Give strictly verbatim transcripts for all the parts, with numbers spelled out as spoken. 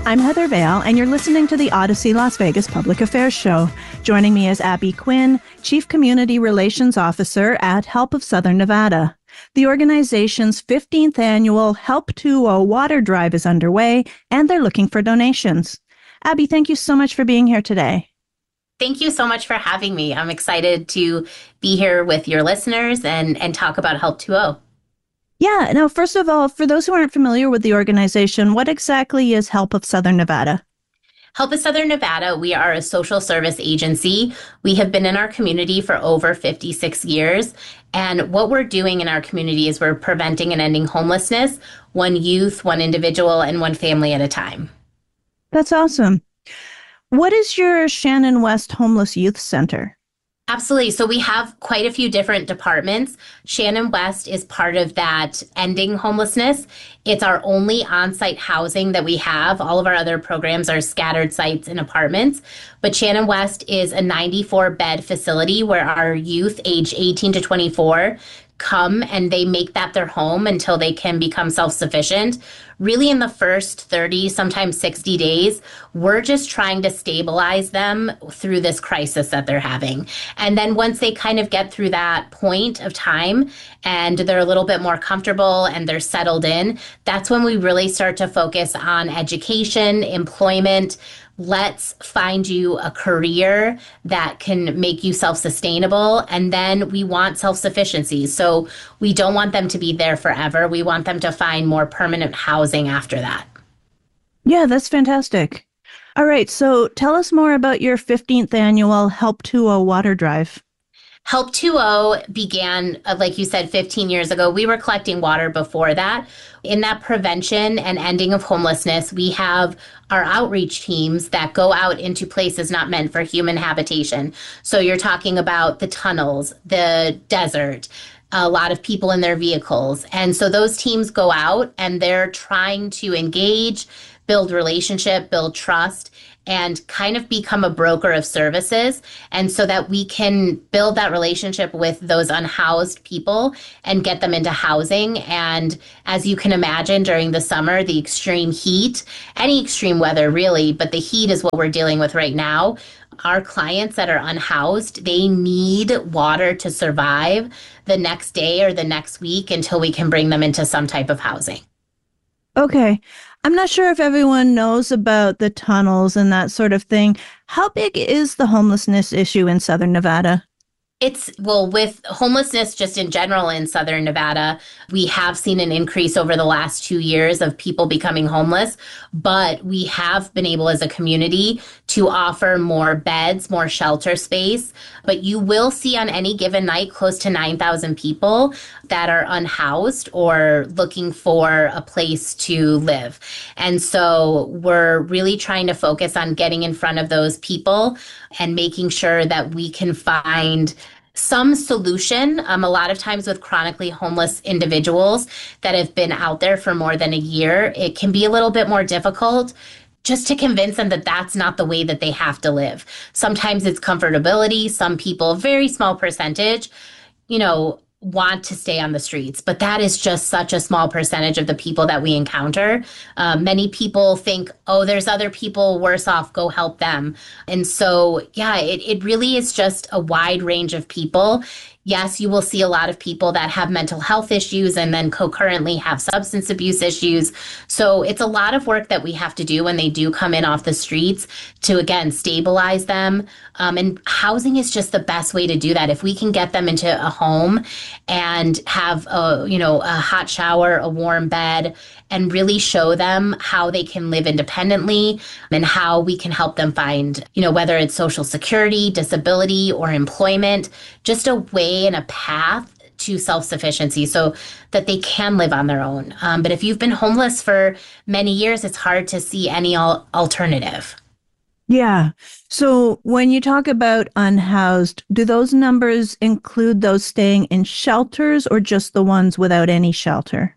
I'm Heather Vale, and you're listening to the Odyssey Las Vegas Public Affairs Show. Joining me is Abby Quinn, Chief Community Relations Officer at Help of Southern Nevada. The organization's fifteenth annual Help two oh Water Drive is underway, and they're looking for donations. Abby, thank you so much for being here today. Thank you so much for having me. I'm excited to be here with your listeners and, and talk about Help two oh. Yeah. Now, first of all, for those who aren't familiar with the organization, what exactly is Help of Southern Nevada? Help of Southern Nevada, we are a social service agency. We have been in our community for over fifty-six years. And what we're doing in our community is we're preventing and ending homelessness, one youth, one individual, and one family at a time. That's awesome. What is your Shannon West Homeless Youth Center? Absolutely. So we have quite a few different departments. Shannon West is part of that ending homelessness. It's our only on-site housing that we have. All of our other programs are scattered sites and apartments. But Shannon West is a ninety-four bed facility where our youth age eighteen to twenty-four come and they make that their home until they can become self-sufficient. Really in the first thirty, sometimes sixty days, we're just trying to stabilize them through this crisis that they're having. And then once they kind of get through that point of time and they're a little bit more comfortable and they're settled in, that's when we really start to focus on education, employment. Let's find you a career that can make you self-sustainable. And then we want self-sufficiency. So we don't want them to be there forever. We want them to find more permanent housing after that. Yeah, that's fantastic. All right. So tell us more about your fifteenth annual Help two oh Water Drive. Help two oh began, uh, like you said, fifteen years ago. We were collecting water before that. In that prevention and ending of homelessness, we have our outreach teams that go out into places not meant for human habitation. So you're talking about the tunnels, the desert, a lot of people in their vehicles. And so those teams go out and they're trying to engage, build relationship, build trust, and kind of become a broker of services. And so that we can build that relationship with those unhoused people and get them into housing. And as you can imagine, during the summer, the extreme heat, any extreme weather really, but the heat is what we're dealing with right now. Our clients that are unhoused, they need water to survive the next day or the next week until we can bring them into some type of housing. Okay. I'm not sure if everyone knows about the tunnels and that sort of thing. How big is the homelessness issue in Southern Nevada? It's, well, with homelessness just in general in Southern Nevada, we have seen an increase over the last two years of people becoming homeless, but we have been able as a community to offer more beds, more shelter space. But you will see on any given night close to nine thousand people that are unhoused or looking for a place to live. And so we're really trying to focus on getting in front of those people and making sure that we can find some solution. Um, a lot of times with chronically homeless individuals that have been out there for more than a year, it can be a little bit more difficult just to convince them that that's not the way that they have to live. Sometimes it's comfortability. Some people, a very small percentage, you know, want to stay on the streets, but that is just such a small percentage of the people that we encounter. Uh, many people think, oh, there's other people worse off, go help them. And so, yeah, it, it really is just a wide range of people. Yes, you will see a lot of people that have mental health issues and then concurrently have substance abuse issues. So it's a lot of work that we have to do when they do come in off the streets to, again, stabilize them. Um, and housing is just the best way to do that. If we can get them into a home and have a, you know, a hot shower, a warm bed, and really show them how they can live independently and how we can help them find, you know, whether it's social security, disability, or employment, just a way and a path to self-sufficiency so that they can live on their own. Um, but if you've been homeless for many years, it's hard to see any al- alternative. Yeah. So when you talk about unhoused, do those numbers include those staying in shelters or just the ones without any shelter?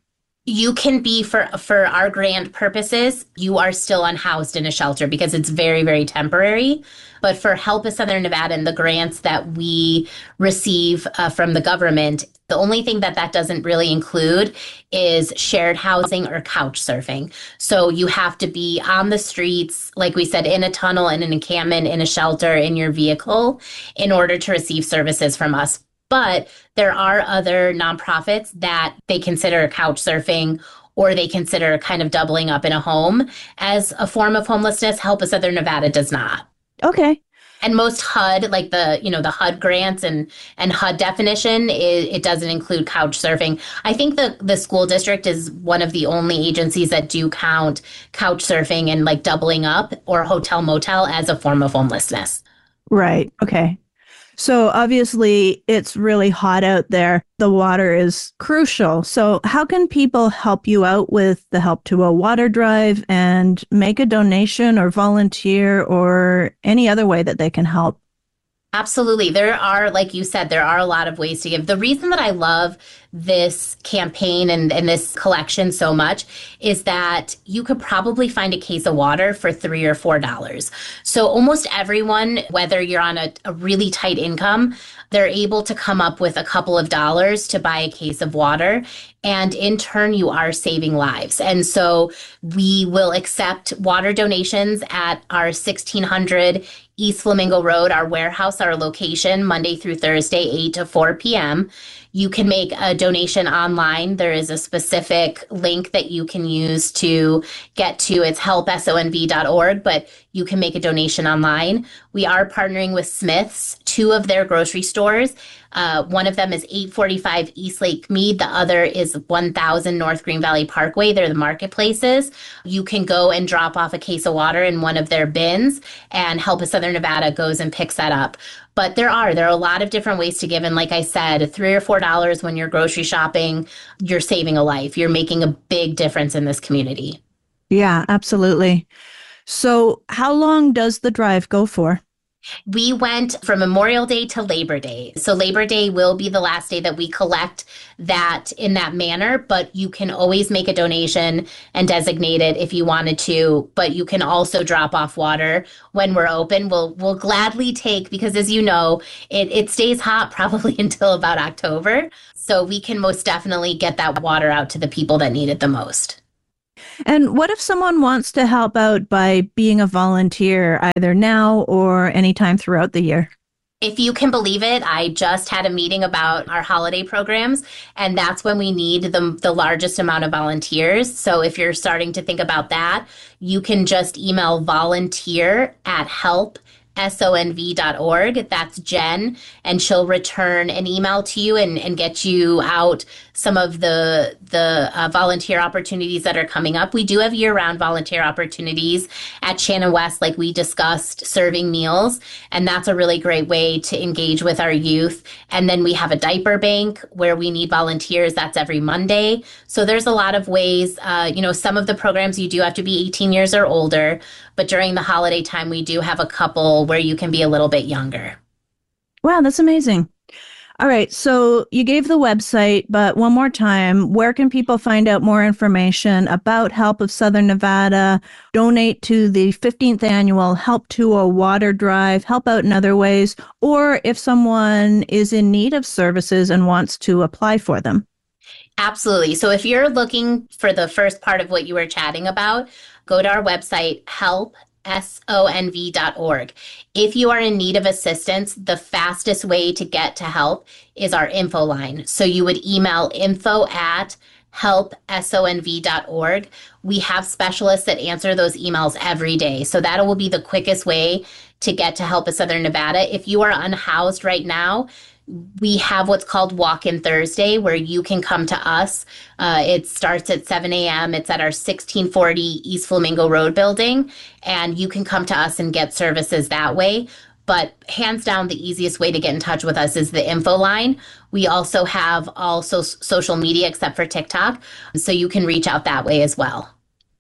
You can be for for our grant purposes, you are still unhoused in a shelter because it's very, very temporary. But for Help of Southern Nevada and the grants that we receive uh, from the government, the only thing that that doesn't really include is shared housing or couch surfing. So you have to be on the streets, like we said, in a tunnel, in an encampment, in a shelter, in your vehicle, in order to receive services from us. But there are other nonprofits that they consider couch surfing or they consider kind of doubling up in a home as a form of homelessness. Help of Southern Nevada does not. Okay. And most H U D, like the, you know, the H U D grants and, and H U D definition, it, it doesn't include couch surfing. I think the, the school district is one of the only agencies that do count couch surfing and like doubling up or hotel motel as a form of homelessness. Right. Okay. So obviously it's really hot out there. The water is crucial. So how can people help you out with the Help to a Water drive and make a donation or volunteer or any other way that they can help? Absolutely. There are, like you said, there are a lot of ways to give. The reason that I love this campaign and, and this collection so much is that you could probably find a case of water for three or four dollars. So almost everyone, whether you're on a, a really tight income, they're able to come up with a couple of dollars to buy a case of water. And in turn, you are saving lives. And so we will accept water donations at our sixteen hundred East Flamingo Road, our warehouse, our location, Monday through Thursday, eight to four p.m. You can make a donation online. There is a specific link that you can use to get to. It's help S O N V dot org, but you can make a donation online. We are partnering with Smith's, two of their grocery stores. Uh, one of them is eight forty-five East Lake Mead. The other is one thousand North Green Valley Parkway. They're the marketplaces. You can go and drop off a case of water in one of their bins, and Help of Southern Nevada goes and picks that up. But there are, there are a lot of different ways to give. And like I said, three or four dollars when you're grocery shopping, you're saving a life. You're making a big difference in this community. Yeah, absolutely. So how long does the drive go for? We went from Memorial Day to Labor Day. So Labor Day will be the last day that we collect that in that manner, but you can always make a donation and designate it if you wanted to, but you can also drop off water when we're open. We'll we'll gladly take, because as you know, it, it stays hot probably until about October. So we can most definitely get that water out to the people that need it the most. And what if someone wants to help out by being a volunteer either now or anytime throughout the year? If you can believe it, I just had a meeting about our holiday programs, and that's when we need the, the largest amount of volunteers. So if you're starting to think about that, you can just email volunteer at help S O N V dot org. That's Jen, and she'll return an email to you and, and get you out some of the the uh, volunteer opportunities that are coming up. We do have year-round volunteer opportunities at Shannon West, like we discussed, serving meals, and that's a really great way to engage with our youth. And then we have a diaper bank where we need volunteers. That's every Monday. So there's a lot of ways. Uh, you know, some of the programs you do have to be eighteen years or older, but during the holiday time, we do have a couple where you can be a little bit younger. Wow, that's amazing. All right. So you gave the website, but one more time, where can people find out more information about Help of Southern Nevada, donate to the fifteenth annual Help to a Water drive, help out in other ways, or if someone is in need of services and wants to apply for them? Absolutely. So if you're looking for the first part of what you were chatting about, go to our website, help S O N V dot org. If you are in need of assistance, the fastest way to get to help is our info line. So you would email info at help S O N V dot org. We have specialists that answer those emails every day. So that will be the quickest way to get to Help of Southern Nevada. If you are unhoused right now, we have what's called Walk-in Thursday, where you can come to us. Uh, it starts at seven a.m. It's at our sixteen forty East Flamingo Road building, and you can come to us and get services that way. But hands down, the easiest way to get in touch with us is the info line. We also have all so- social media except for TikTok, so you can reach out that way as well.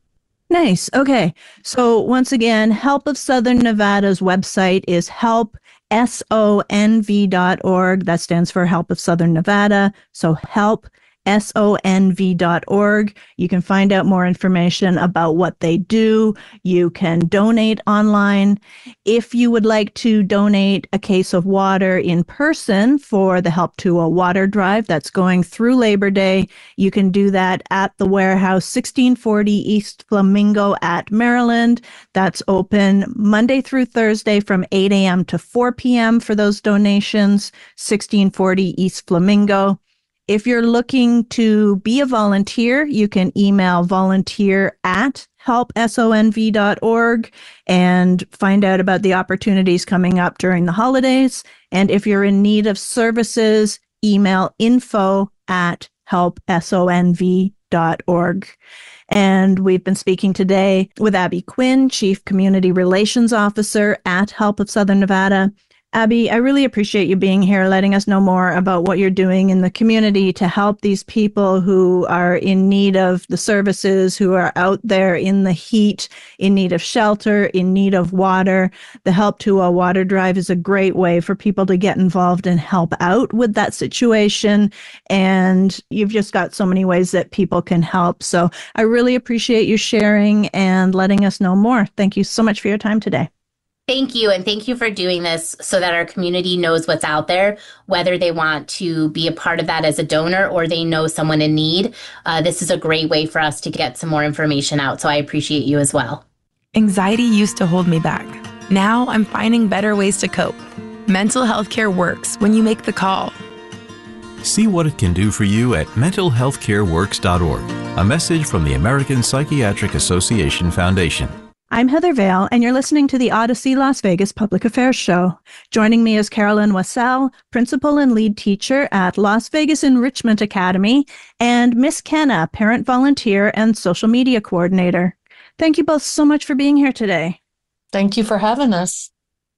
Nice. Okay. So once again, Help of Southern Nevada's website is help S O N V dot org. That stands for Help of Southern Nevada. So help S O N V dot org. You can find out more information about what they do. You can donate online. If you would like to donate a case of water in person for the Help to a Water Drive that's going through Labor Day, you can do that at the warehouse, sixteen forty East Flamingo at Maryland. That's open Monday through Thursday from eight a.m. to four p.m. for those donations, sixteen forty East Flamingo. If you're looking to be a volunteer, you can email volunteer at help sonv dot org and find out about the opportunities coming up during the holidays. And if you're in need of services, email info at help sonv dot org. And we've been speaking today with Abby Quinn, Chief Community Relations Officer at Help of Southern Nevada. Abby, I really appreciate you being here, letting us know more about what you're doing in the community to help these people who are in need of the services, who are out there in the heat, in need of shelter, in need of water. The Help to a Water Drive is a great way for people to get involved and help out with that situation. And you've just got so many ways that people can help. So I really appreciate you sharing and letting us know more. Thank you so much for your time today. Thank you. And thank you for doing this so that our community knows what's out there, whether they want to be a part of that as a donor or they know someone in need. Uh, this is a great way for us to get some more information out. So I appreciate you as well. Anxiety used to hold me back. Now I'm finding better ways to cope. Mental health care works when you make the call. See what it can do for you at mental health care works dot org. A message from the American Psychiatric Association Foundation. I'm Heather Vale, and you're listening to the Odyssey Las Vegas Public Affairs Show. Joining me is Carolyn Wassell, Principal and Lead Teacher at Las Vegas Enrichment Academy, and Miss Kenna, Parent Volunteer and Social Media Coordinator. Thank you both so much for being here today. Thank you for having us.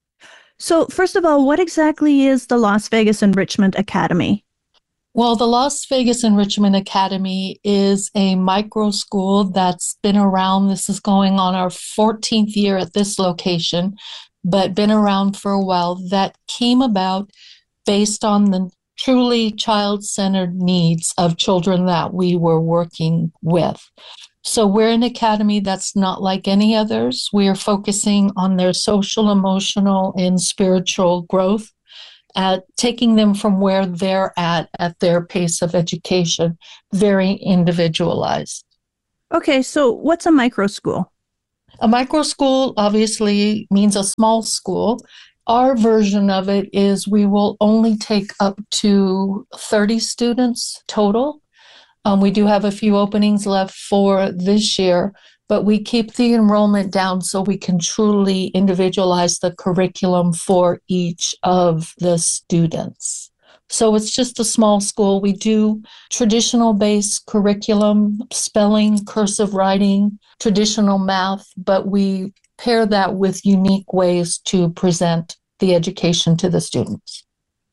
So, first of all, what exactly is the Las Vegas Enrichment Academy? Well, the Las Vegas Enrichment Academy is a micro school that's been around. This is going on our fourteenth year at this location, but been around for a while. That came about based on the truly child-centered needs of children that we were working with. So we're an academy that's not like any others. We are focusing on their social, emotional, and spiritual growth, at taking them from where they're at, at their pace of education, very individualized. Okay, so what's a micro school? A micro school obviously means a small school. Our version of it is we will only take up to thirty students total. Um, we do have a few openings left for this year, but we keep the enrollment down so we can truly individualize the curriculum for each of the students. So it's just a small school. We do traditional-based curriculum, spelling, cursive writing, traditional math, but we pair that with unique ways to present the education to the students.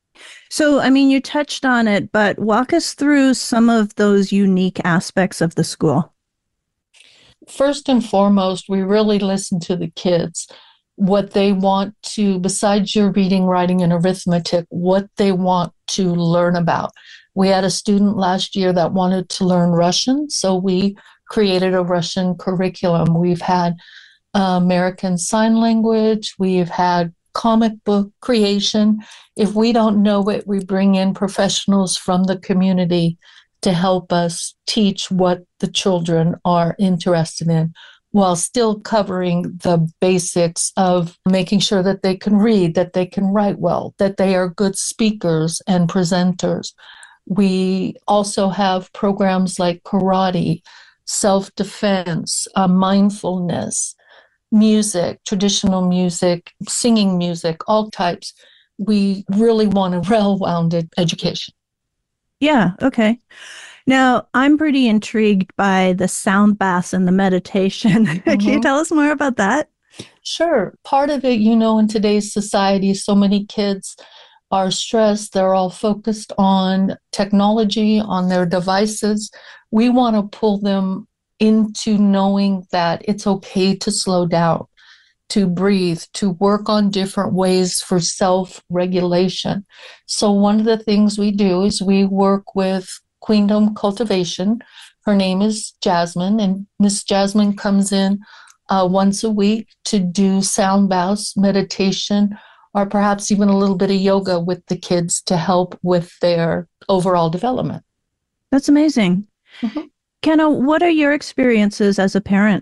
So, I mean, you touched on it, but walk us through some of those unique aspects of the school. First and foremost, we really listen to the kids, what they want to, besides your reading, writing, and arithmetic, what they want to learn about. We had a student last year that wanted to learn Russian, so we created a Russian curriculum. We've had uh, American Sign Language, we've had comic book creation. If we don't know it, we bring in professionals from the community to help us teach what the children are interested in, while still covering the basics of making sure that they can read, that they can write well, that they are good speakers and presenters. We also have programs like karate, self-defense, uh, mindfulness, music, traditional music, singing music, all types. We really want a well-rounded education. Yeah, okay. Now, I'm pretty intrigued by the sound baths and the meditation. Mm-hmm. Can you tell us more about that? Sure. Part of it, you know, in today's society, so many kids are stressed. They're all focused on technology, on their devices. We want to pull them into knowing that it's okay to slow down, to breathe, to work on different ways for self-regulation. So one of the things we do is we work with Queendom Cultivation. Her name is Jasmine, and Miss Jasmine comes in uh, once a week to do sound baths, meditation, or perhaps even a little bit of yoga with the kids to help with their overall development. That's amazing. Mm-hmm. Kenna, what are your experiences as a parent?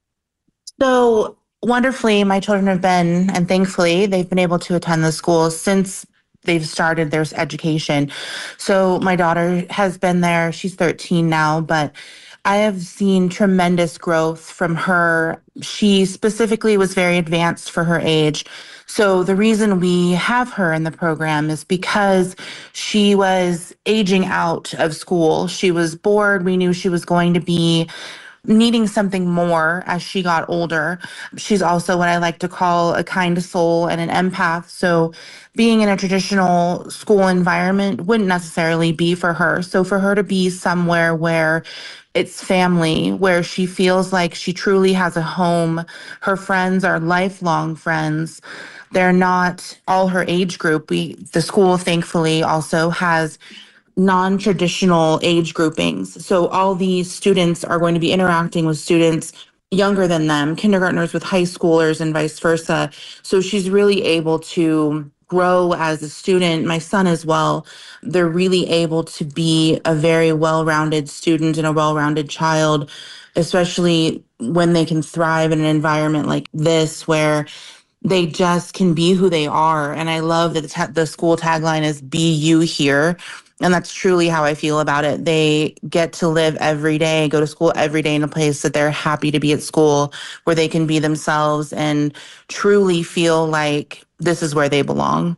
So wonderfully, my children have been, and thankfully, they've been able to attend the school since they've started their education. So my daughter has been there. She's thirteen now, but I have seen tremendous growth from her. She specifically was very advanced for her age. So the reason we have her in the program is because she was aging out of school. She was bored. We knew she was going to be needing something more as she got older. She's also what I like to call a kind soul and an empath. So being in a traditional school environment wouldn't necessarily be for her. So for her to be somewhere where it's family, where she feels like she truly has a home, her friends are lifelong friends. They're not all her age group. We, the school thankfully also has non-traditional age groupings. So all these students are going to be interacting with students younger than them, kindergartners with high schoolers and vice versa. So she's really able to grow as a student. My son as well. They're really able to be a very well-rounded student and a well-rounded child, especially when they can thrive in an environment like this where they just can be who they are. And I love that the, ta- the school tagline is "Be You Here." And that's truly how I feel about it. They get to live every day, go to school every day in a place that they're happy to be at school, where they can be themselves and truly feel like this is where they belong.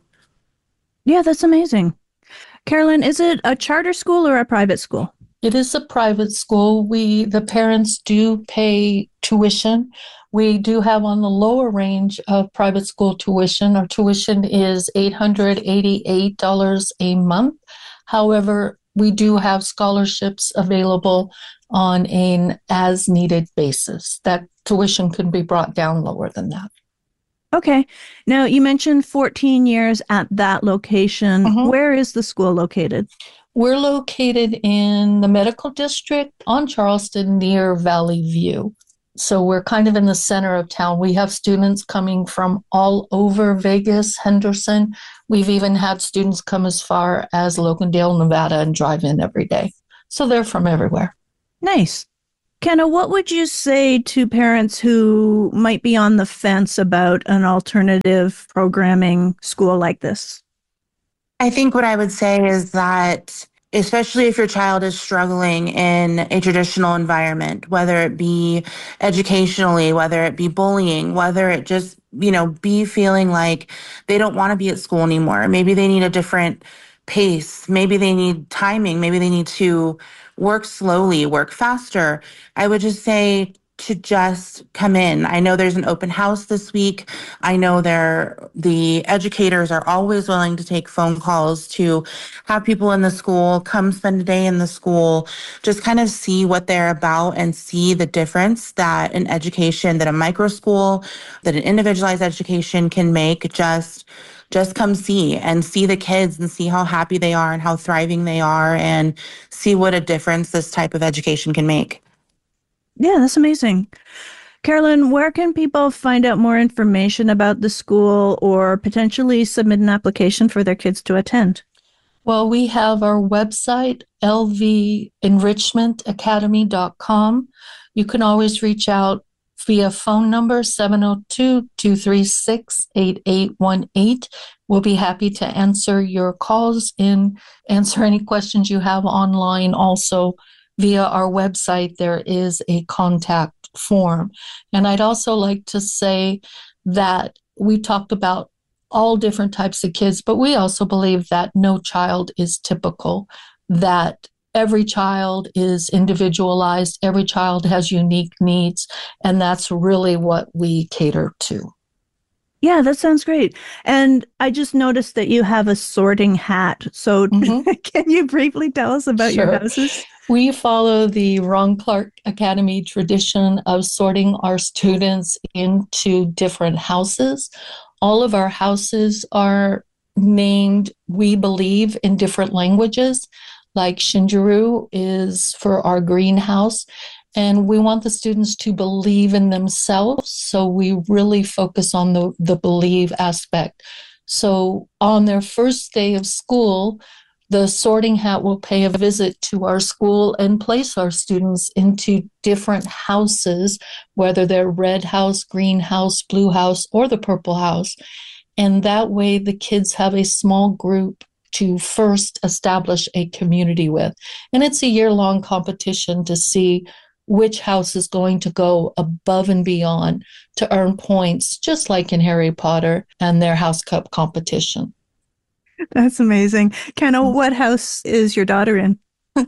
Yeah, that's amazing. Carolyn, is it a charter school or a private school? It is a private school. We, the parents do pay tuition. We do have on the lower range of private school tuition. Our tuition is eight hundred eighty-eight dollars a month. However, we do have scholarships available on an as-needed basis. That tuition could be brought down lower than that. Okay. Now, you mentioned fourteen years at that location. Mm-hmm. Where is the school located? We're located in the medical district on Charleston near Valley View. So we're kind of in the center of town. We have students coming from all over Vegas, Henderson. We've even had students come as far as Locondale, Nevada, and drive in every day. So they're from everywhere. Nice. Kenna, what would you say to parents who might be on the fence about an alternative programming school like this? I think what I would say is that, especially if your child is struggling in a traditional environment, whether it be educationally, whether it be bullying, whether it just, you know, be feeling like they don't want to be at school anymore. Maybe they need a different pace. Maybe they need timing. Maybe they need to work slowly, work faster. I would just say to just come in. I know there's an open house this week. I know there the educators are always willing to take phone calls to have people in the school come spend a day in the school, just kind of see what they're about and see the difference that an education, that a micro school, that an individualized education can make. Just just come see and see the kids and see how happy they are and how thriving they are and see what a difference this type of education can make. Yeah, that's amazing. Carolyn, where can people find out more information about the school or potentially submit an application for their kids to attend? Well, we have our website, L V enrichment academy dot com. You can always reach out via phone number seven oh two, two three six, eight eight one eight. We'll be happy to answer your calls and answer any questions you have online. Also, via our website, there is a contact form. And I'd also like to say that we talked about all different types of kids, but we also believe that no child is typical, that every child is individualized, every child has unique needs, and that's really what we cater to. Yeah, that sounds great. And I just noticed that you have a sorting hat. So mm-hmm. Can you briefly tell us about Sure. your houses? We follow the Ron Clark Academy tradition of sorting our students into different houses. All of our houses are named, we believe, in different languages. like Shinjuru is for our greenhouse. And we want the students to believe in themselves. So we really focus on the, the believe aspect. So on their first day of school, the Sorting Hat will pay a visit to our school and place our students into different houses, whether they're red house, green house, blue house, or the purple house. And that way the kids have a small group to first establish a community with. And it's a year-long competition to see which house is going to go above and beyond to earn points, just like in Harry Potter and their House Cup competition. That's amazing. Kenna, what house is your daughter in?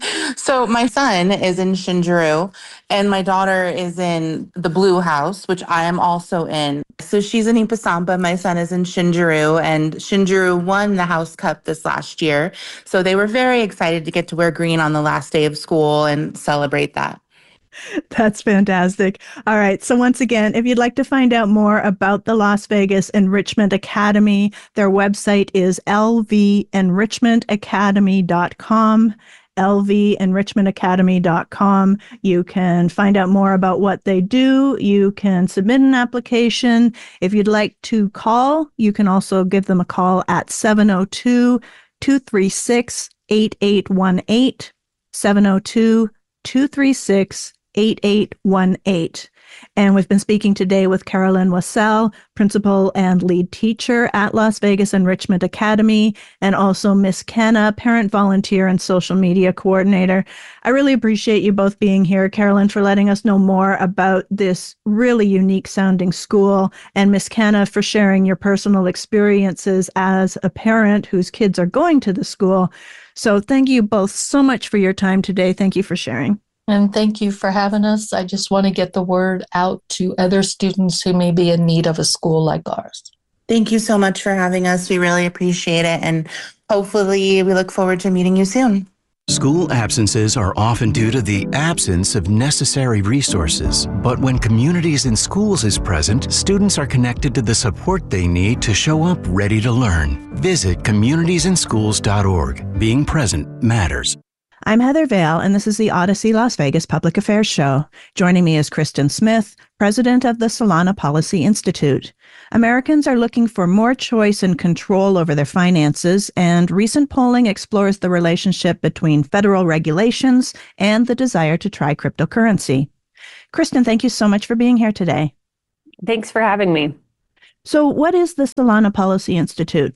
So my son is in Shinjuru and my daughter is in the blue house, which I am also in. So she's in Ipasamba. My son is in Shinjuru, and Shinjuru won the House Cup this last year. So they were very excited to get to wear green on the last day of school and celebrate that. That's fantastic. All right. So once again, if you'd like to find out more about the Las Vegas Enrichment Academy, their website is l v enrichment academy dot com. l v enrichment academy dot com. You can find out more about what they do. You can submit an application. If you'd like to call, you can also give them a call at seven oh two, two three six, eight eight one eight, seven oh two, two three six, eight eight one eight. And we've been speaking today with Carolyn Wassell, principal and lead teacher at Las Vegas Enrichment Academy, and also Miss Kenna, parent volunteer and social media coordinator. I really appreciate you both being here, Carolyn, for letting us know more about this really unique sounding school, and Miss Kenna for sharing your personal experiences as a parent whose kids are going to the school. So thank you both so much for your time today. Thank you for sharing. And thank you for having us. I just want to get the word out to other students who may be in need of a school like ours. Thank you so much for having us. We really appreciate it. And hopefully we look forward to meeting you soon. School absences are often due to the absence of necessary resources. But when Communities in Schools is present, students are connected to the support they need to show up ready to learn. Visit communities in schools dot org. Being present matters. I'm Heather Vale, and this is the Odyssey Las Vegas Public Affairs Show. Joining me is Kristen Smith, president of the Solana Policy Institute. Americans are looking for more choice and control over their finances, and recent polling explores the relationship between federal regulations and the desire to try cryptocurrency. Kristen, thank you so much for being here today. Thanks for having me. So what is the Solana Policy Institute?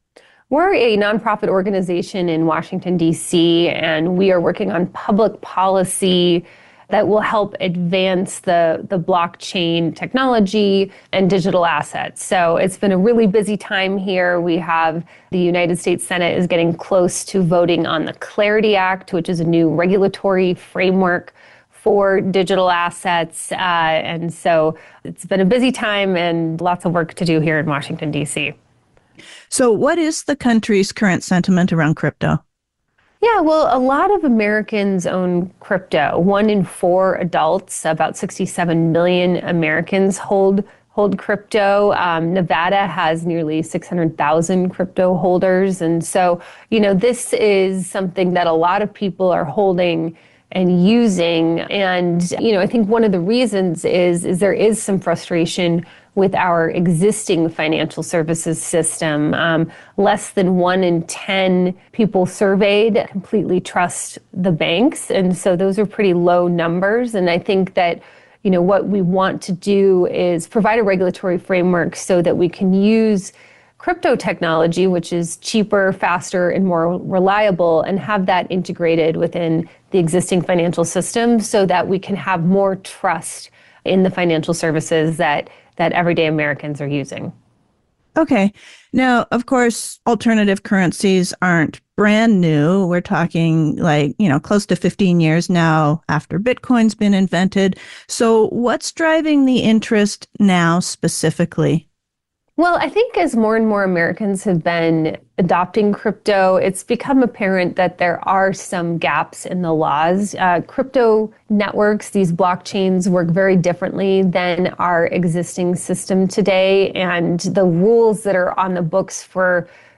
We're a nonprofit organization in Washington, D C, and we are working on public policy that will help advance the, the blockchain technology and digital assets. So it's been a really busy time here. We have the United States Senate is getting close to voting on the Clarity Act, which is a new regulatory framework for digital assets. Uh, and so it's been a busy time and lots of work to do here in Washington, D C. So what is the country's current sentiment around crypto? Yeah, well, a lot of Americans own crypto. One in four adults, about sixty-seven million Americans hold hold crypto. Um, Nevada has nearly six hundred thousand crypto holders. And so, you know, this is something that a lot of people are holding and using. And, you know, I think one of the reasons is, is there is some frustration with our existing financial services system. Um, less than one in ten people surveyed completely trust the banks. And so those are pretty low numbers. And I think that, you know, what we want to do is provide a regulatory framework so that we can use crypto technology, which is cheaper, faster, and more reliable, and have that integrated within the existing financial system so that we can have more trust in the financial services that that everyday Americans are using. Okay. Now, of course, alternative currencies aren't brand new. We're talking like, you know, close to fifteen years now after Bitcoin's been invented. So what's driving the interest now specifically? Well, I think as more and more Americans have been adopting crypto, it's become apparent that there are some gaps in the laws. Uh, crypto networks, these blockchains, work very differently than our existing system today. And the rules that are on the books for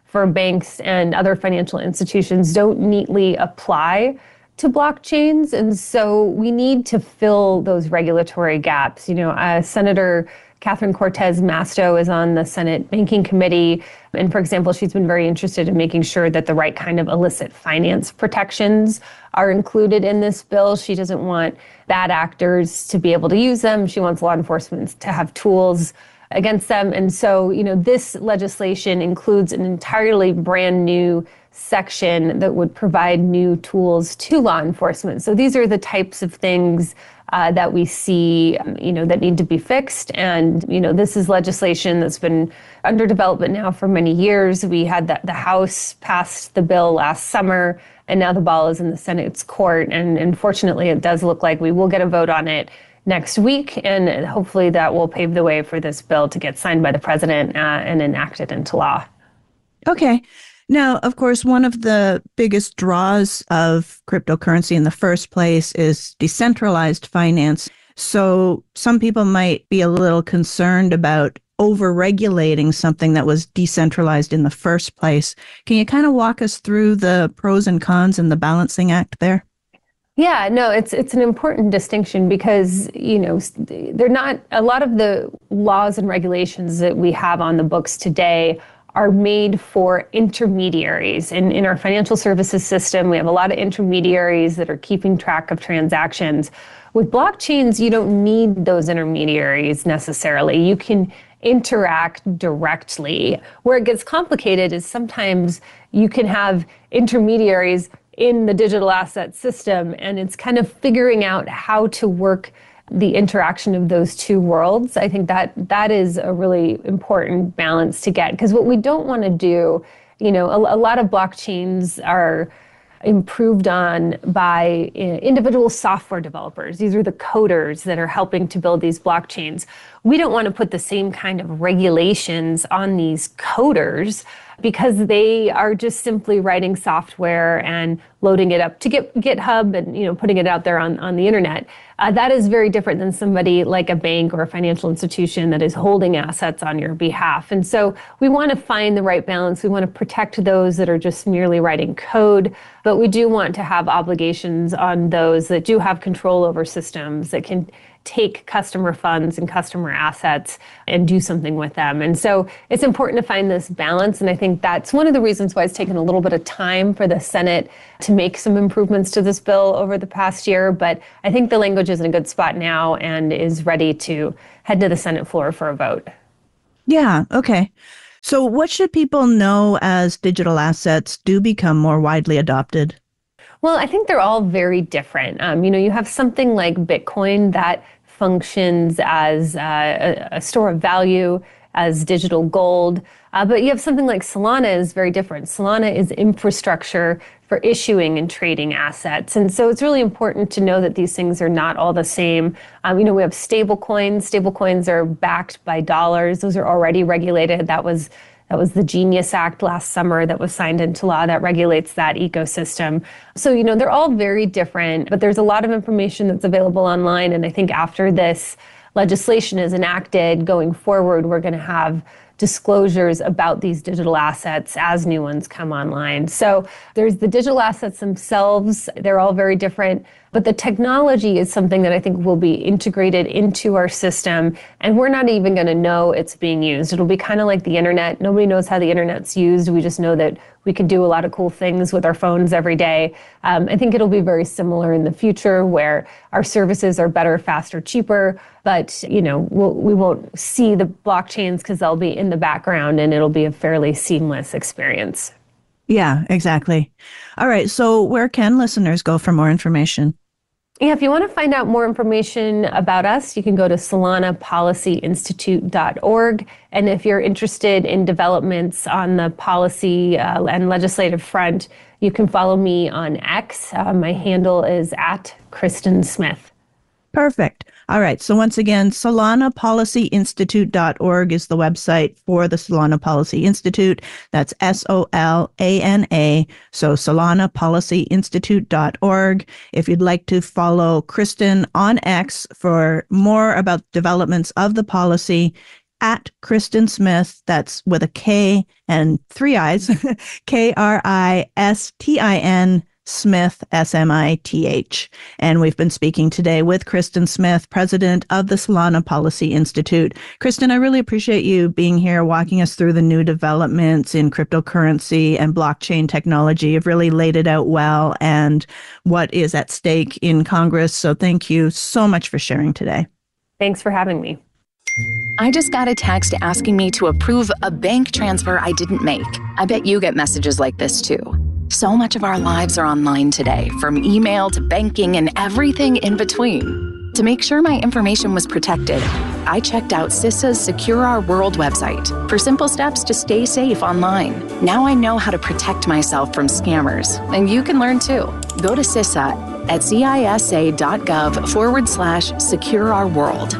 for banks and other financial institutions don't neatly apply to blockchains. And so we need to fill those regulatory gaps. You know, uh, Senator Catherine Cortez Masto is on the Senate Banking Committee. And for example, she's been very interested in making sure that the right kind of illicit finance protections are included in this bill. She doesn't want bad actors to be able to use them. She wants law enforcement to have tools against them. And so, you know, this legislation includes an entirely brand new section that would provide new tools to law enforcement. So these are the types of things uh, that we see, um, you know, that need to be fixed. And, you know, this is legislation that's been under development now for many years. We had the, the House passed the bill last summer, and now the ball is in the Senate's court. And unfortunately, it does look like we will get a vote on it next week, and hopefully that will pave the way for this bill to get signed by the president uh, and enacted into law. Okay. Now, of course, one of the biggest draws of cryptocurrency in the first place is decentralized finance. So some people might be a little concerned about over-regulating something that was decentralized in the first place. Can you kind of walk us through the pros and cons and the balancing act there? Yeah, no, it's it's an important distinction because, you know, they're not, a lot of the laws and regulations that we have on the books today are made for intermediaries. In, in our financial services system, we have a lot of intermediaries that are keeping track of transactions. With blockchains, you don't need those intermediaries necessarily. You can interact directly. Where it gets complicated is sometimes you can have intermediaries in the digital asset system, and it's kind of figuring out how to work the interaction of those two worlds. I think that that is a really important balance to get, because what we don't want to do, you know, a, a lot of blockchains are improved on by individual software developers. These are the coders that are helping to build these blockchains. We don't want to put the same kind of regulations on these coders because they are just simply writing software and loading it up to get GitHub and, you know, putting it out there on, on the internet. Uh, that is very different than somebody like a bank or a financial institution that is holding assets on your behalf. And so we want to find the right balance. We want to protect those that are just merely writing code, but we do want to have obligations on those that do have control over systems that can take customer funds and customer assets and do something with them. And so it's important to find this balance. And I think that's one of the reasons why it's taken a little bit of time for the Senate to make some improvements to this bill over the past year. But I think the language is in a good spot now and is ready to head to the Senate floor for a vote. Yeah, okay. So what should people know as digital assets do become more widely adopted? Well, I think they're all very different. Um, you know, you have something like Bitcoin that functions as uh, a, a store of value, as digital gold. Uh, but you have something like Solana is very different. Solana is infrastructure for issuing and trading assets. And so it's really important to know that these things are not all the same. Um, you know, we have stable coins. Stable coins are backed by dollars. Those are already regulated. That was That was the Genius Act last summer that was signed into law that regulates that ecosystem. So, you know, they're all very different, but there's a lot of information that's available online. And I think after this legislation is enacted going forward, we're going to have disclosures about these digital assets as new ones come online. So there's the digital assets themselves. They're all very different. But the technology is something that I think will be integrated into our system, and we're not even going to know it's being used. It'll be kind of like the internet. Nobody knows how the internet's used. We just know that we can do a lot of cool things with our phones every day. Um, I think it'll be very similar in the future, where our services are better, faster, cheaper. But you know, we'll, we won't see the blockchains because they'll be in the background, and it'll be a fairly seamless experience. Yeah, exactly. All right. So where can listeners go for more information? Yeah, if you want to find out more information about us, you can go to solana policy institute dot org. And if you're interested in developments on the policy uh, and legislative front, you can follow me on X. Uh, my handle is at Kristen Smith. Perfect. All right. So once again, solana policy institute dot org is the website for the Solana Policy Institute. That's S O L A N A. So solana policy institute dot org. If you'd like to follow Kristen on X for more about developments of the policy, at Kristen Smith. That's with a K and three I's, K R I S T I N Smith, S M I T H. And we've been speaking today with Kristen Smith, president of the Solana Policy Institute. Kristen, I really appreciate you being here, walking us through the new developments in cryptocurrency and blockchain technology. You've really laid it out well and what is at stake in Congress. So thank you so much for sharing today. Thanks for having me. I just got a text asking me to approve a bank transfer I didn't make. I bet you get messages like this too. So much of our lives are online today, from email to banking and everything in between. To make sure my information was protected, I checked out CISA's Secure Our World website for simple steps to stay safe online. Now I know how to protect myself from scammers, and you can learn too. Go to CISA at cisa.gov forward slash secure our world.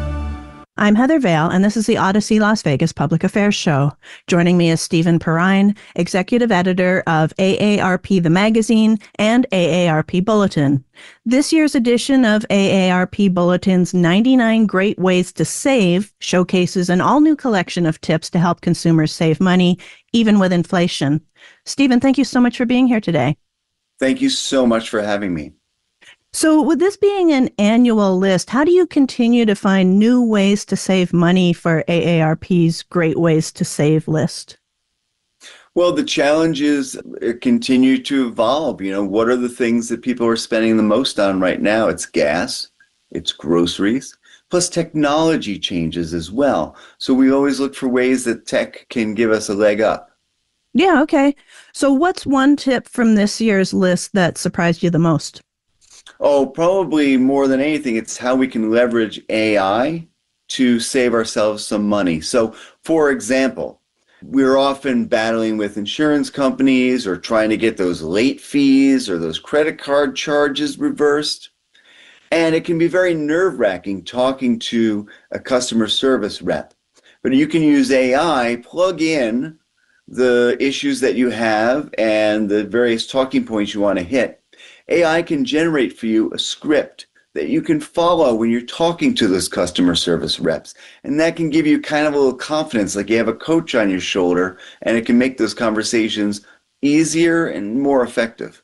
I'm Heather Vale, and this is the Odyssey Las Vegas Public Affairs Show. Joining me is Stephen Perrine, executive editor of A A R P The Magazine and A A R P Bulletin. This year's edition of A A R P Bulletin's ninety-nine Great Ways to Save showcases an all-new collection of tips to help consumers save money, even with inflation. Stephen, thank you so much for being here today. Thank you so much for having me. So with this being an annual list, how do you continue to find new ways to save money for A A R P's Great Ways to Save list? Well, the challenges continue to evolve. You know, what are the things that people are spending the most on right now? It's gas, it's groceries, plus technology changes as well. So we always look for ways that tech can give us a leg up. Yeah, okay. So what's one tip from this year's list that surprised you the most? Oh, probably more than anything, it's how we can leverage A I to save ourselves some money. So, for example, we're often battling with insurance companies or trying to get those late fees or those credit card charges reversed. And it can be very nerve-wracking talking to a customer service rep. But you can use A I, plug in the issues that you have and the various talking points you want to hit. A I can generate for you a script that you can follow when you're talking to those customer service reps. And that can give you kind of a little confidence, like you have a coach on your shoulder, and it can make those conversations easier and more effective.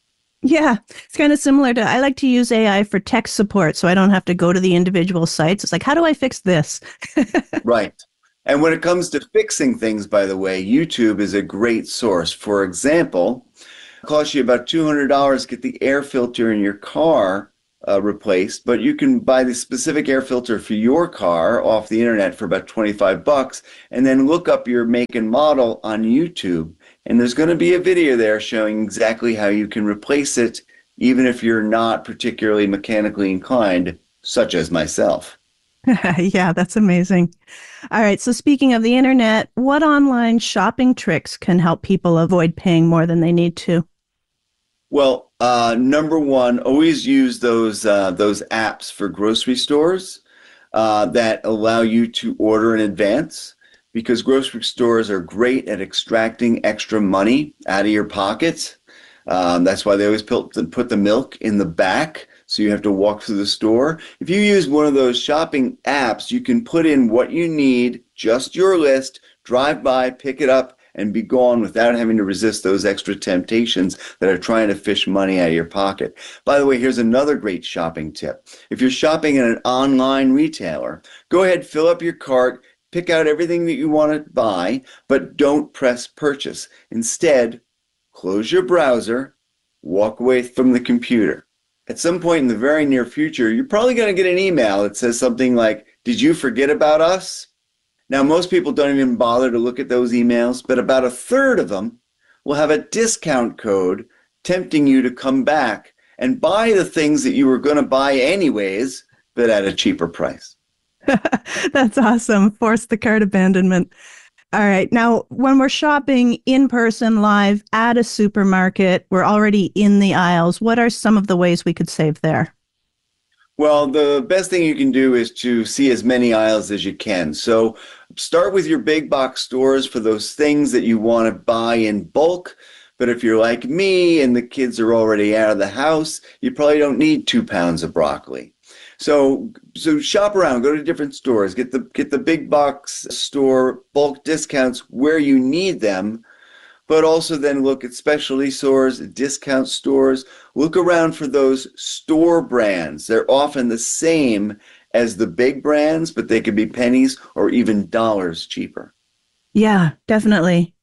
Yeah, it's kind of similar to, I like to use A I for tech support so I don't have to go to the individual sites. It's like, how do I fix this? Right. And when it comes to fixing things, by the way, YouTube is a great source. For example, it costs you about two hundred dollars to get the air filter in your car uh, replaced, but you can buy the specific air filter for your car off the internet for about twenty-five bucks, and then look up your make and model on YouTube. And there's going to be a video there showing exactly how you can replace it, even if you're not particularly mechanically inclined, such as myself. Yeah, that's amazing. All right. So speaking of the internet, what online shopping tricks can help people avoid paying more than they need to? Well, uh, number one, always use those uh, those apps for grocery stores uh, that allow you to order in advance, because grocery stores are great at extracting extra money out of your pockets. Um, that's why they always put the, put the milk in the back, so you have to walk through the store. If you use one of those shopping apps, you can put in what you need, just your list, drive by, pick it up, and be gone without having to resist those extra temptations that are trying to fish money out of your pocket. By the way, here's another great shopping tip. If you're shopping at an online retailer, go ahead, fill up your cart, pick out everything that you want to buy, but don't press purchase. Instead, close your browser, walk away from the computer. At some point in the very near future, you're probably going to get an email that says something like, "Did you forget about us?" Now, most people don't even bother to look at those emails, but about a third of them will have a discount code tempting you to come back and buy the things that you were going to buy anyways, but at a cheaper price. That's awesome. Force the cart abandonment. All right. Now, when we're shopping in person live at a supermarket, we're already in the aisles. What are some of the ways we could save there? Well, the best thing you can do is to see as many aisles as you can. So start with your big box stores for those things that you want to buy in bulk. But if you're like me and the kids are already out of the house, you probably don't need two pounds of broccoli. So so shop around, go to different stores, get the get the big box store bulk discounts where you need them, but also then look at specialty stores, discount stores. Look around for those store brands. They're often the same as the big brands, but they could be pennies or even dollars cheaper. Yeah, definitely.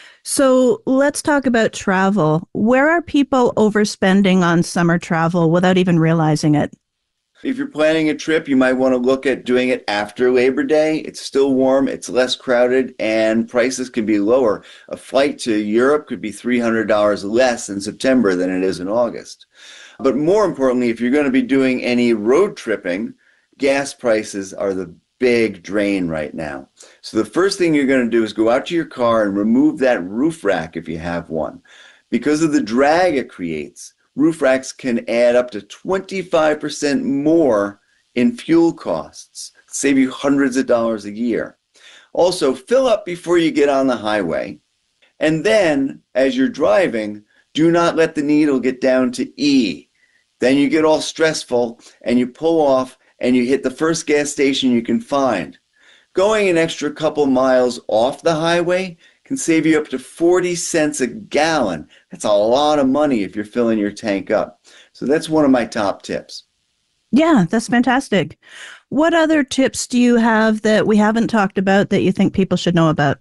So let's talk about travel. Where are people overspending on summer travel without even realizing it? If you're planning a trip, you might want to look at doing it after Labor Day. It's still warm, it's less crowded, and prices can be lower. A flight to Europe could be three hundred dollars less in September than it is in August. But more importantly, if you're going to be doing any road tripping, gas prices are the big drain right now. So the first thing you're going to do is go out to your car and remove that roof rack if you have one. Because of the drag it creates, roof racks can add up to twenty-five percent more in fuel costs, save you hundreds of dollars a year. Also, fill up before you get on the highway. And then, as you're driving, do not let the needle get down to E. Then you get all stressful and you pull off and you hit the first gas station you can find. Going an extra couple miles off the highway can save you up to forty cents a gallon. That's a lot of money if you're filling your tank up. So that's one of my top tips. Yeah, that's fantastic. What other tips do you have that we haven't talked about that you think people should know about?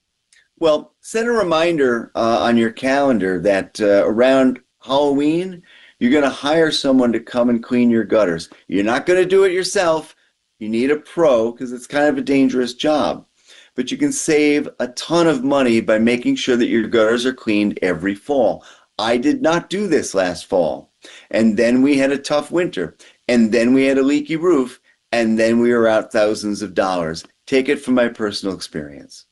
Well, set a reminder uh, on your calendar that uh, around Halloween, you're going to hire someone to come and clean your gutters. You're not going to do it yourself. You need a pro because it's kind of a dangerous job. But you can save a ton of money by making sure that your gutters are cleaned every fall. I did not do this last fall. And then we had a tough winter. And then we had a leaky roof. And then we were out thousands of dollars. Take it from my personal experience.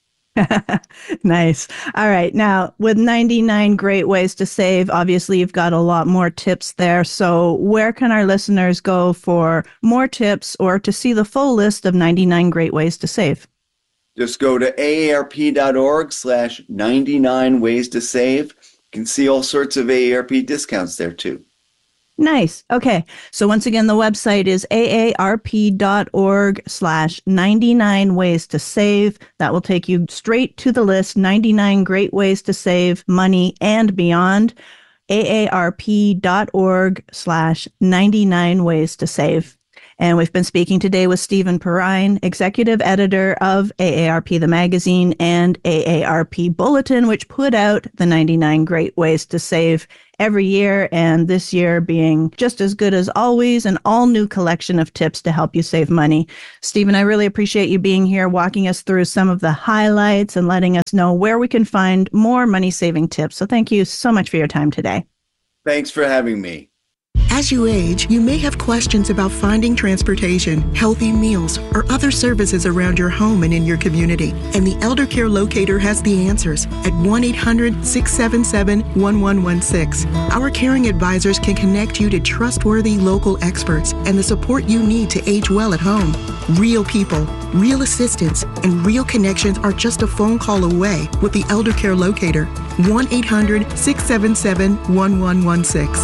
Nice. All right. Now, with ninety-nine great ways to save, obviously you've got a lot more tips there. So where can our listeners go for more tips or to see the full list of ninety-nine great ways to save? Just go to A A R P dot org slash ninety-nine ways to save. You can see all sorts of A A R P discounts there too. Nice. Okay. So once again, the website is A A R P dot org slash ninety-nine ways to save. That will take you straight to the list, ninety-nine great ways to save money and beyond. A A R P dot org slash ninety-nine ways to save. And we've been speaking today with Stephen Perrine, executive editor of A A R P, the magazine, and A A R P Bulletin, which put out the ninety-nine great ways to save every year. And this year being just as good as always, an all new collection of tips to help you save money. Stephen, I really appreciate you being here, walking us through some of the highlights and letting us know where we can find more money saving tips. So thank you so much for your time today. Thanks for having me. As you age, you may have questions about finding transportation, healthy meals, or other services around your home and in your community. And the Elder Care Locator has the answers at one eight hundred, six seven seven, one one one six. Our caring advisors can connect you to trustworthy local experts and the support you need to age well at home. Real people, real assistance, and real connections are just a phone call away with the Elder Care Locator. one eight hundred, six seven seven, one one one six.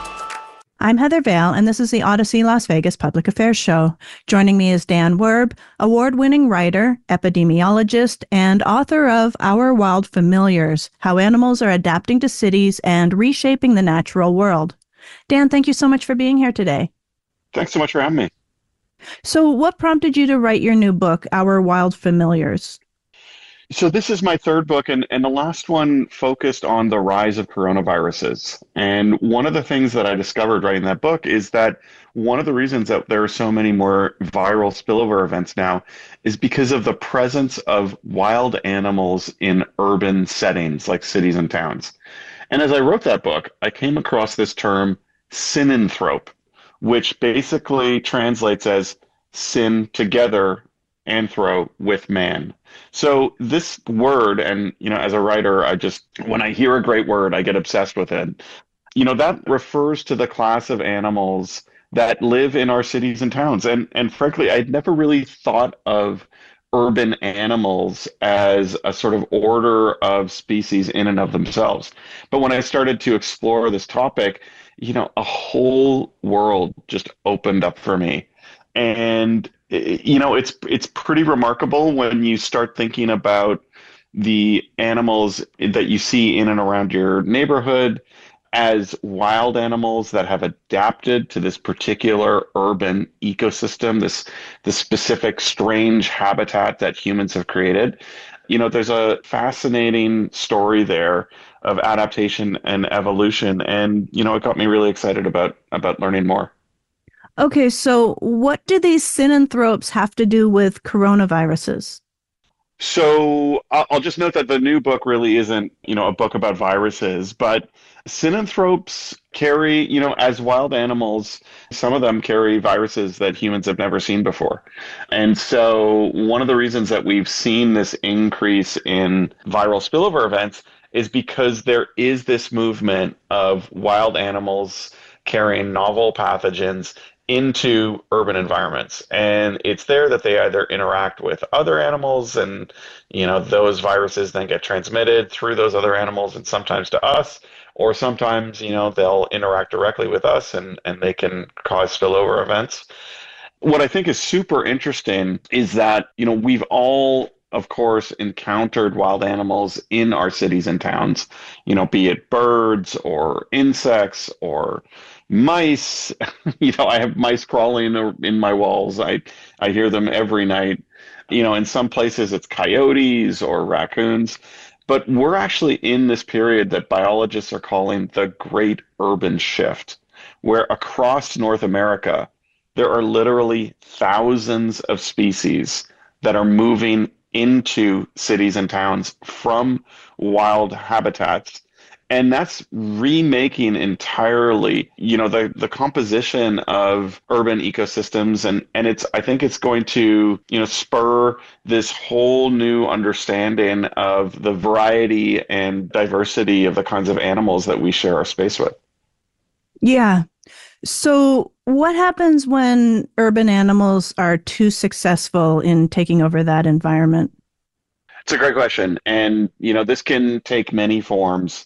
I'm Heather Vale, and this is the Odyssey Las Vegas Public Affairs Show. Joining me is Dan Werb, award-winning writer, epidemiologist, and author of Our Wild Familiars, How Animals Are Adapting to Cities and Reshaping the Natural World. Dan, thank you so much for being here today. Thanks so much for having me. So what prompted you to write your new book, Our Wild Familiars? So this is my third book, and, and the last one focused on the rise of coronaviruses. And one of the things that I discovered writing that book is that one of the reasons that there are so many more viral spillover events now is because of the presence of wild animals in urban settings like cities and towns. And as I wrote that book, I came across this term synanthrope, which basically translates as sin together, anthro with man. So this word, and you know, as a writer, I just, when I hear a great word, I get obsessed with it. You know, that refers to the class of animals that live in our cities and towns. And and frankly, I'd never really thought of urban animals as a sort of order of species in and of themselves. But when I started to explore this topic, you know, a whole world just opened up for me. And you know, it's it's pretty remarkable when you start thinking about the animals that you see in and around your neighborhood as wild animals that have adapted to this particular urban ecosystem, this this specific strange habitat that humans have created. You know, there's a fascinating story there of adaptation and evolution, and you know, it got me really excited about about learning more. Okay, so what do these synanthropes have to do with coronaviruses? So I- I'll just note that the new book really isn't, you know, a book about viruses, but synanthropes carry, you know, as wild animals, some of them carry viruses that humans have never seen before. And so one of the reasons that we've seen this increase in viral spillover events is because there is this movement of wild animals carrying novel pathogens into urban environments. And it's there that they either interact with other animals and, you know, those viruses then get transmitted through those other animals and sometimes to us, or sometimes, you know, they'll interact directly with us and, and they can cause spillover events. What I think is super interesting is that, you know, we've all, of course, encountered wild animals in our cities and towns, you know, be it birds or insects or mice. You know, I have mice crawling in my walls. I, I hear them every night. You know, in some places it's coyotes or raccoons. But we're actually in this period that biologists are calling the Great Urban Shift, where across North America, there are literally thousands of species that are moving into cities and towns from wild habitats. And that's remaking entirely, you know, the, the composition of urban ecosystems. And, and it's, I think it's going to, you know, spur this whole new understanding of the variety and diversity of the kinds of animals that we share our space with. Yeah. So what happens when urban animals are too successful in taking over that environment? It's a great question. And, you know, this can take many forms.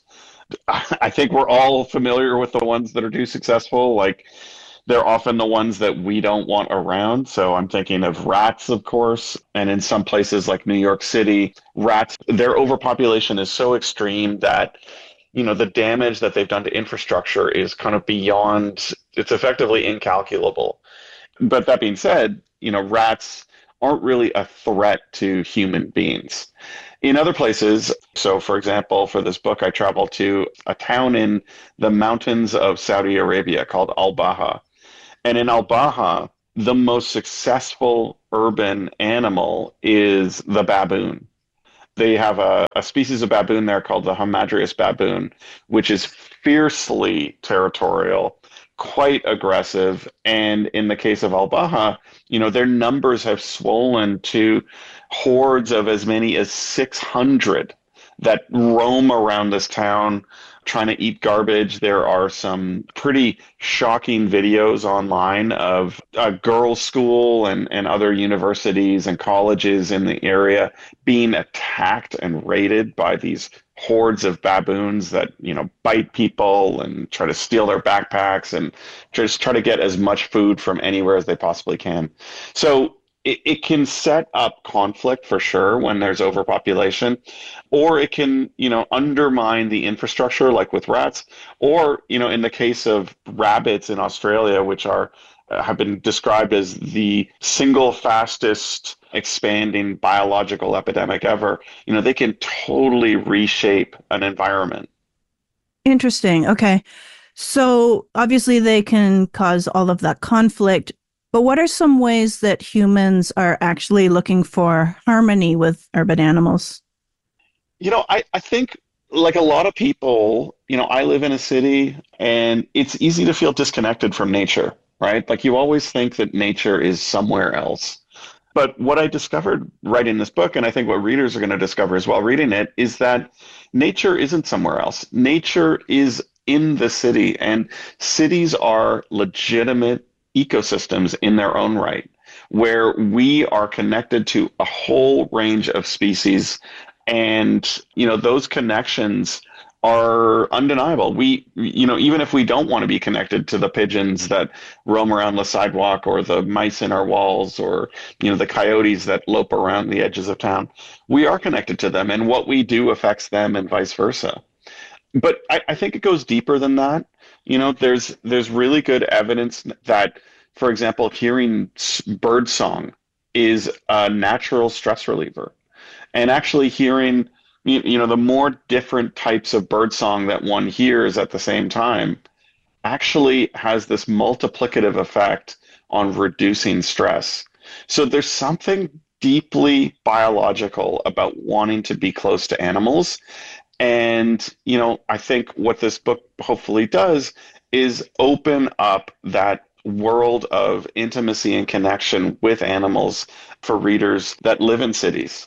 I think we're all familiar with the ones that are too successful. Like, they're often the ones that we don't want around. So I'm thinking of rats, of course. And in some places like New York City, rats, their overpopulation is so extreme that, you know, the damage that they've done to infrastructure is kind of beyond, it's effectively incalculable. But that being said, you know, rats aren't really a threat to human beings. In other places, so for example, for this book, I traveled to a town in the mountains of Saudi Arabia called Al-Baha. And in Al-Baha, the most successful urban animal is the baboon. They have a, a species of baboon there called the Hamadryas baboon, which is fiercely territorial, quite aggressive. And in the case of Al-Baha, you know, their numbers have swollen to hordes of as many as six hundred that roam around this town trying to eat garbage. There are some pretty shocking videos online of a girls' school and, and other universities and colleges in the area being attacked and raided by these hordes of baboons that, you know, bite people and try to steal their backpacks and just try to get as much food from anywhere as they possibly can. So it, it can set up conflict for sure when there's overpopulation, or it can, you know, undermine the infrastructure like with rats, or, you know, in the case of rabbits in Australia, which are uh, have been described as the single fastest expanding biological epidemic ever, you know, they can totally reshape an environment. Interesting. Okay. So obviously they can cause all of that conflict, but what are some ways that humans are actually looking for harmony with urban animals? You know, I, I think like a lot of people, you know, I live in a city and it's easy to feel disconnected from nature, right? Like you always think that nature is somewhere else. But what I discovered writing this book, and I think what readers are going to discover as well reading it, is that nature isn't somewhere else. Nature is in the city, and cities are legitimate ecosystems in their own right, where we are connected to a whole range of species. And, you know, those connections are undeniable. We, you know, even if we don't want to be connected to the pigeons that roam around the sidewalk or the mice in our walls or, you know, the coyotes that lope around the edges of town, we are connected to them, and what we do affects them and vice versa. But I, I think it goes deeper than that. You know, there's there's really good evidence that, for example, hearing bird song is a natural stress reliever. And actually hearing, you know, the more different types of birdsong that one hears at the same time actually has this multiplicative effect on reducing stress. So there's something deeply biological about wanting to be close to animals. And, you know, I think what this book hopefully does is open up that world of intimacy and connection with animals for readers that live in cities.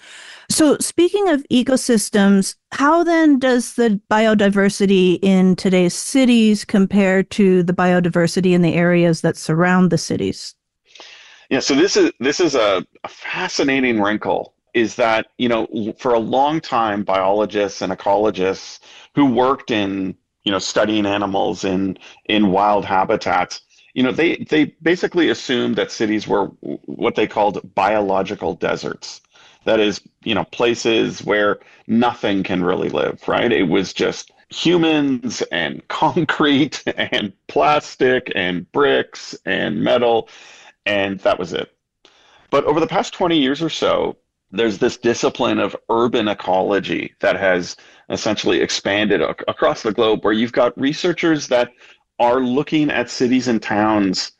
So speaking of ecosystems, how then does the biodiversity in today's cities compare to the biodiversity in the areas that surround the cities? Yeah, so this is this is a, a fascinating wrinkle, is that, you know, for a long time, biologists and ecologists who worked in, you know, studying animals in in wild habitats, you know, they they basically assumed that cities were what they called biological deserts. That is, you know, places where nothing can really live, right? It was just humans and concrete and plastic and bricks and metal, and that was it. But over the past twenty years or so, there's this discipline of urban ecology that has essentially expanded ac- across the globe, where you've got researchers that are looking at cities and towns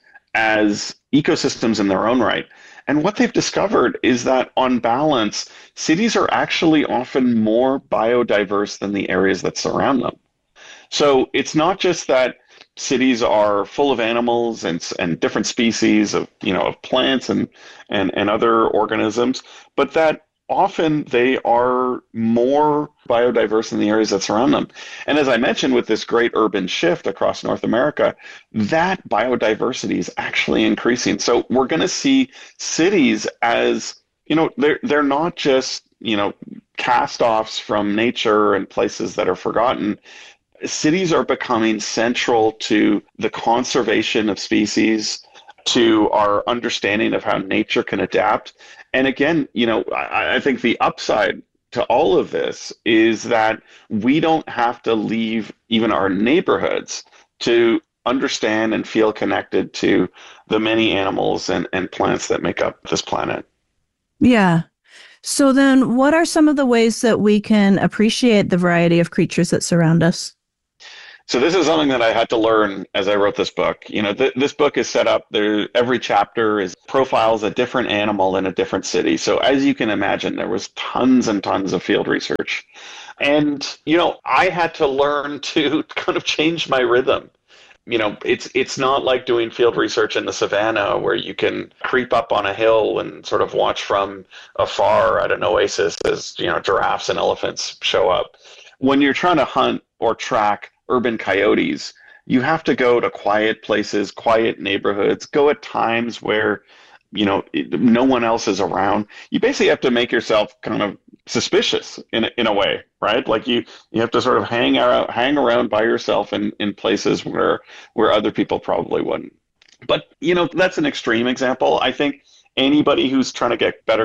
as ecosystems in their own right. And what they've discovered is that, on balance, cities are actually often more biodiverse than the areas that surround them. So it's not just that cities are full of animals and and different species of, you know, of plants and and and other organisms, but that often they are more biodiverse in the areas that surround them. And as I mentioned, with this great urban shift across North America, that biodiversity is actually increasing. So we're going to see cities as, you know, they're, they're not just, you know, cast-offs from nature and places that are forgotten. Cities are becoming central to the conservation of species, to our understanding of how nature can adapt. And again, you know, I, I think the upside to all of this is that we don't have to leave even our neighborhoods to understand and feel connected to the many animals and, and plants that make up this planet. Yeah. So then what are some of the ways that we can appreciate the variety of creatures that surround us? So this is something that I had to learn as I wrote this book. You know, th- this book is set up there. Every chapter is profiles a different animal in a different city. So as you can imagine, there was tons and tons of field research. And, you know, I had to learn to kind of change my rhythm. You know, it's it's not like doing field research in the savannah where you can creep up on a hill and sort of watch from afar at an oasis as, you know, giraffes and elephants show up. When you're trying to hunt or track urban coyotes, you have to go to quiet places, quiet neighborhoods, go at times where, you know, no one else is around. You basically have to make yourself kind of suspicious in a, in a way, right? Like you, you have to sort of hang around, hang around by yourself in, in places where, where other people probably wouldn't. But, you know, that's an extreme example. I think anybody who's trying to get better